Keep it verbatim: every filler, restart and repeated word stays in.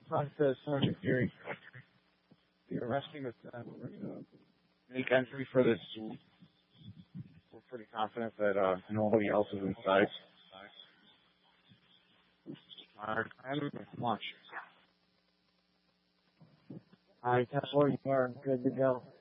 Talk to Sergeant Fury. You're arresting us. Uh, make entry for this. We're pretty confident that uh, nobody else is inside. Our time launch. All right, that's where you are. Good to go.